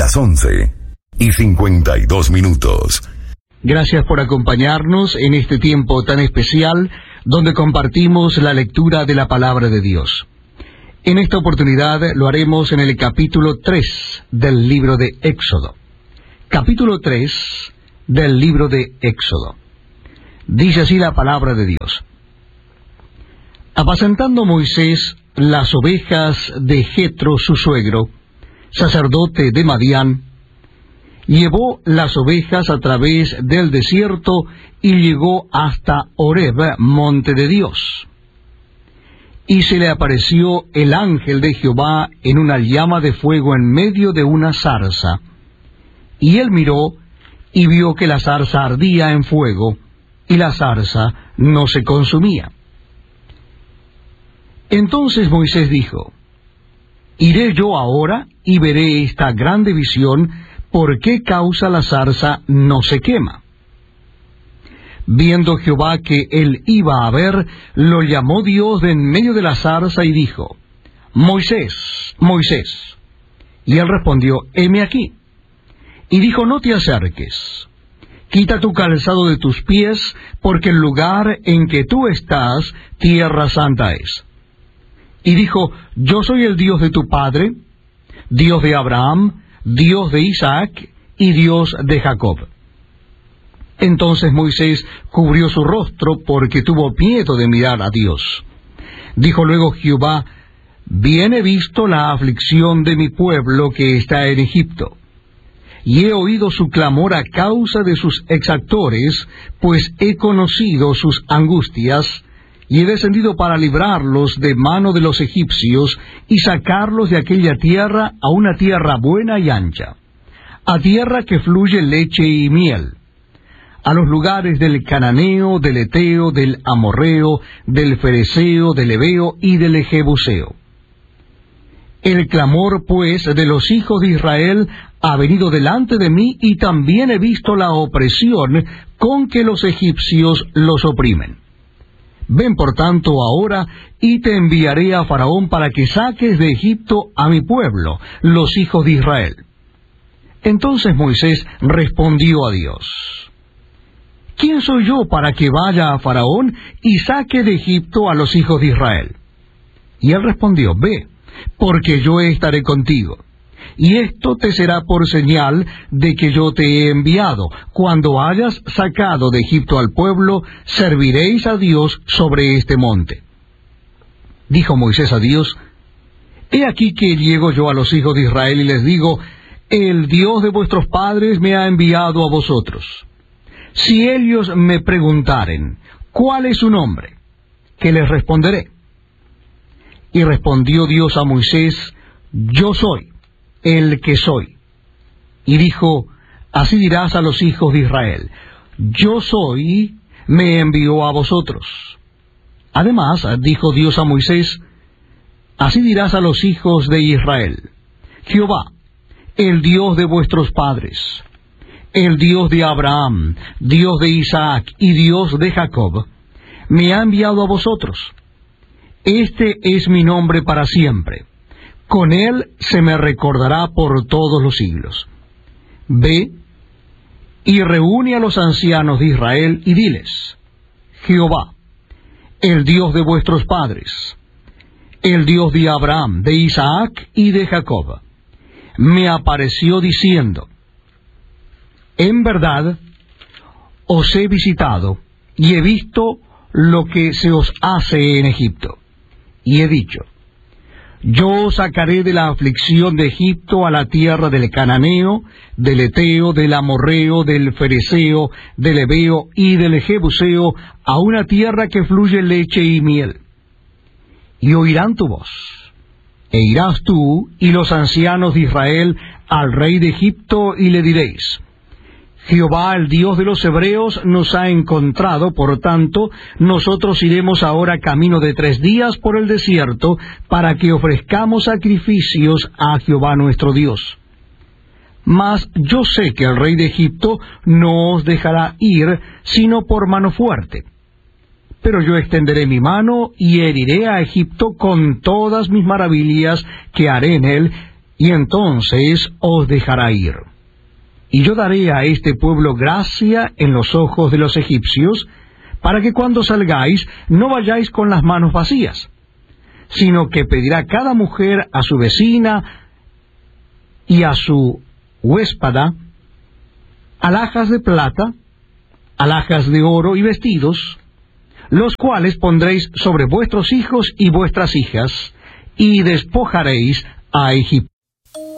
las 11:52. Gracias por acompañarnos en este tiempo tan especial donde compartimos la lectura de la palabra de Dios. En esta oportunidad lo haremos en el capítulo 3 del libro de Éxodo. Capítulo 3 del libro de Éxodo. Dice así la palabra de Dios. Apacentando Moisés las ovejas de Jetro su suegro, sacerdote de Madián, llevó las ovejas a través del desierto y llegó hasta Horeb, monte de Dios. Y se le apareció el ángel de Jehová en una llama de fuego en medio de una zarza. Y él miró y vio que la zarza ardía en fuego, y la zarza no se consumía. Entonces Moisés dijo: Iré yo ahora y veré esta grande visión, ¿por qué causa la zarza no se quema? Viendo Jehová que él iba a ver, lo llamó Dios de en medio de la zarza y dijo: Moisés, Moisés. Y él respondió: heme aquí. Y dijo: no te acerques. Quita tu calzado de tus pies, porque el lugar en que tú estás, tierra santa es. Y dijo: yo soy el Dios de tu padre, Dios de Abraham, Dios de Isaac y Dios de Jacob. Entonces Moisés cubrió su rostro porque tuvo miedo de mirar a Dios. Dijo luego Jehová: bien he visto la aflicción de mi pueblo que está en Egipto, y he oído su clamor a causa de sus exactores, pues he conocido sus angustias, y he descendido para librarlos de mano de los egipcios, y sacarlos de aquella tierra a una tierra buena y ancha, a tierra que fluye leche y miel, a los lugares del cananeo, del eteo, del amorreo, del fereceo, del heveo y del jebuseo. El clamor, pues, de los hijos de Israel ha venido delante de mí, y también he visto la opresión con que los egipcios los oprimen. Ven por tanto ahora, y te enviaré a Faraón para que saques de Egipto a mi pueblo, los hijos de Israel. Entonces Moisés respondió a Dios: ¿quién soy yo para que vaya a Faraón y saque de Egipto a los hijos de Israel? Y él respondió: ve, porque yo estaré contigo. Y esto te será por señal de que yo te he enviado. Cuando hayas sacado de Egipto al pueblo, serviréis a Dios sobre este monte. Dijo Moisés a Dios: he aquí que llego yo a los hijos de Israel y les digo: el Dios de vuestros padres me ha enviado a vosotros. Si ellos me preguntaren: ¿cuál es su nombre?, ¿qué les responderé? Y respondió Dios a Moisés: yo soy el que soy. Y dijo: así dirás a los hijos de Israel: yo soy, me envió a vosotros. Además, dijo Dios a Moisés: así dirás a los hijos de Israel: Jehová, el Dios de vuestros padres, el Dios de Abraham, Dios de Isaac y Dios de Jacob, me ha enviado a vosotros. Este es mi nombre para siempre. Con él se me recordará por todos los siglos. Ve y reúne a los ancianos de Israel y diles: Jehová, el Dios de vuestros padres, el Dios de Abraham, de Isaac y de Jacob, me apareció diciendo: en verdad os he visitado y he visto lo que se os hace en Egipto. Y he dicho: yo os sacaré de la aflicción de Egipto a la tierra del cananeo, del eteo, del amorreo, del fereceo, del heveo y del jebuseo, a una tierra que fluye leche y miel. Y oirán tu voz, e irás tú y los ancianos de Israel al rey de Egipto, y le diréis: Jehová, el Dios de los hebreos, nos ha encontrado, por tanto, nosotros iremos ahora camino de 3 días por el desierto, para que ofrezcamos sacrificios a Jehová nuestro Dios. Mas yo sé que el rey de Egipto no os dejará ir, sino por mano fuerte. Pero yo extenderé mi mano y heriré a Egipto con todas mis maravillas que haré en él, y entonces os dejará ir. Y yo daré a este pueblo gracia en los ojos de los egipcios, para que cuando salgáis no vayáis con las manos vacías, sino que pedirá cada mujer a su vecina y a su huéspada alhajas de plata, alhajas de oro y vestidos, los cuales pondréis sobre vuestros hijos y vuestras hijas, y despojaréis a Egipto.